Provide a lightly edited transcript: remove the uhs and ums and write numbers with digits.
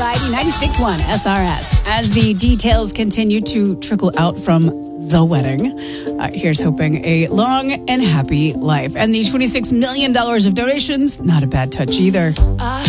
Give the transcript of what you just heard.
Variety 96.1 SRS. As the details continue to trickle out from the wedding, here's hoping a long and happy life. And the $26 million of donations, not a bad touch either.